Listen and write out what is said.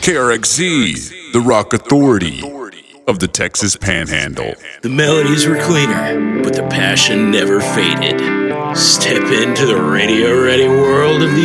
KRXZ, the rock authority of the Texas Panhandle. The melodies were cleaner, but the passion never faded. Step into the radio-ready world of the